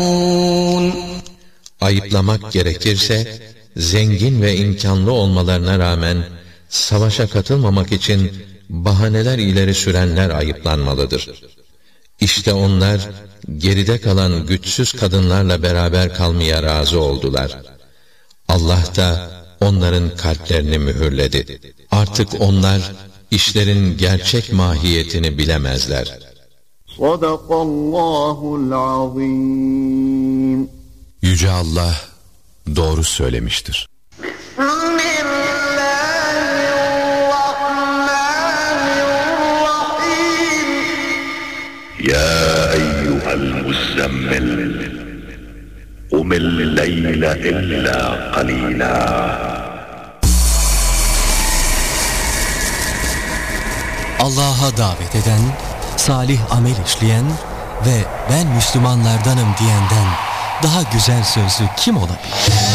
Ayıplamak gerekirse, zengin ve imkanlı olmalarına rağmen, savaşa katılmamak için bahaneler ileri sürenler ayıplanmalıdır. İşte onlar, geride kalan güçsüz kadınlarla beraber kalmaya razı oldular. Allah da onların kalplerini mühürledi. Artık onlar, işlerin gerçek mahiyetini bilemezler. Sadakallahul azim. Yüce Allah doğru söylemiştir. يا أيها المزمل قم الليل إلا قليلا. Allah'a davet eden, salih amel işleyen ve ben Müslümanlardanım diyenden daha güzel sözlü kim olabilir?